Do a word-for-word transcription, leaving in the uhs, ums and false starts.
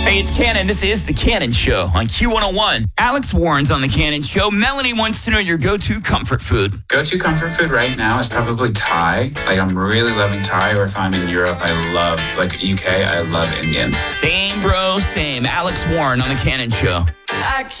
Hey, it's Cannon. This is The Cannon Show on Q one oh one. Alex Warren's on The Cannon Show. Melanie wants to know your go-to comfort food. Go-to comfort food right now is probably Thai. Like, I'm really loving Thai, or if I'm in Europe, I love, like, U K, I love Indian. Same, bro, same. Alex Warren on The Cannon Show. I